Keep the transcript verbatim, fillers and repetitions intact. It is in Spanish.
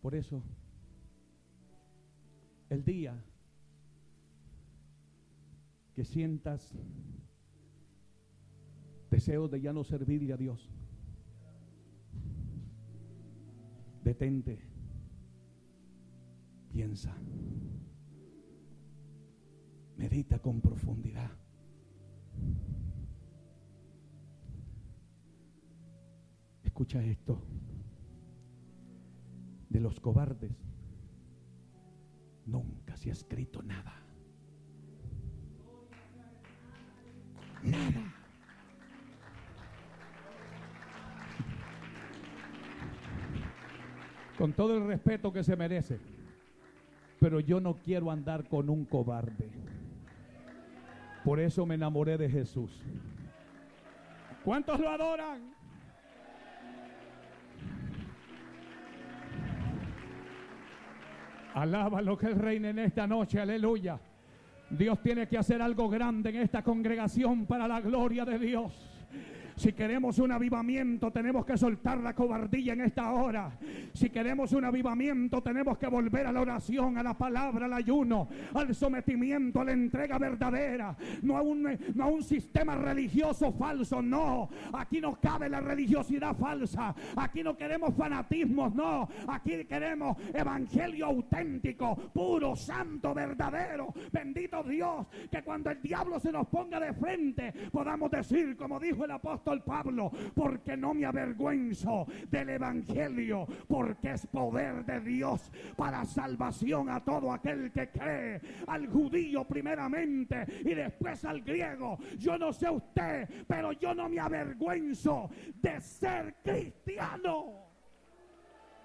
Por eso, el día que sientas deseo de ya no servirle a Dios, detente, piensa, medita con profundidad. Escucha esto. De los cobardes nunca se ha escrito nada. Nada. Con todo el respeto que se merece, pero yo no quiero andar con un cobarde. Por eso me enamoré de Jesús. ¿Cuántos lo adoran? Alaba lo que Él reina en esta noche, aleluya. Dios tiene que hacer algo grande en esta congregación para la gloria de Dios. Si queremos un avivamiento, tenemos que soltar la cobardía en esta hora. Si queremos un avivamiento, tenemos que volver a la oración, a la palabra, al ayuno, al sometimiento, a la entrega verdadera. No a un, no a un sistema religioso falso, no. Aquí no cabe la religiosidad falsa. Aquí no queremos fanatismos, no. Aquí queremos evangelio auténtico, puro, santo, verdadero. Bendito Dios, que cuando el diablo se nos ponga de frente, podamos decir, como dijo el apóstol Pablo, porque no me avergüenzo del evangelio, porque es poder de Dios para salvación a todo aquel que cree, al judío primeramente y después al griego. Yo no sé usted, pero yo no me avergüenzo de ser cristiano.